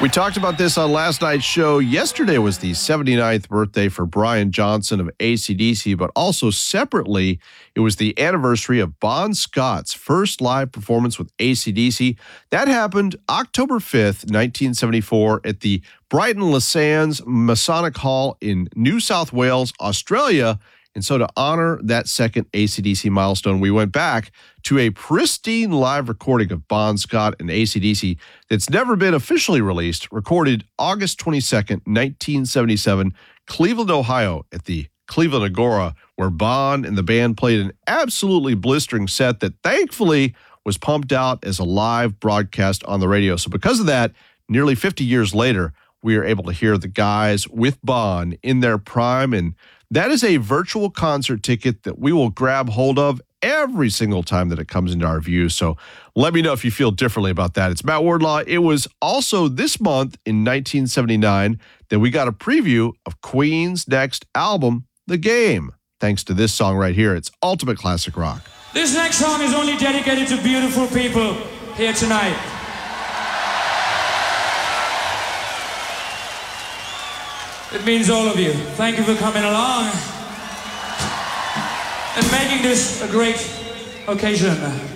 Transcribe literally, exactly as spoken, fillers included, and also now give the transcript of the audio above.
We talked about this on last night's show. Yesterday was the seventy-ninth birthday for Brian Johnson of A C D C, but also separately, it was the anniversary of Bon Scott's first live performance with A C D C. That happened October fifth, nineteen seventy-four at the Brighton Les Sands Masonic Hall in New South Wales, Australia. And so to honor that second A C D C milestone, we went back to a pristine live recording of Bon Scott and A C D C that's never been officially released, recorded August twenty-second, nineteen seventy-seven, Cleveland, Ohio, at the Cleveland Agora, where Bon and the band played an absolutely blistering set that thankfully was pumped out as a live broadcast on the radio. So because of that, nearly fifty years later, we are able to hear the guys with Bon in their prime, and that is a virtual concert ticket that we will grab hold of every single time that it comes into our view. So let me know if you feel differently about that. It's Matt Wardlaw. It was also this month in nineteen seventy-nine that we got a preview of Queen's next album, The Game, thanks to this song right here. It's ultimate classic rock. This next song is only dedicated to beautiful people here tonight. It means all of you. Thank you for coming along and making this a great occasion.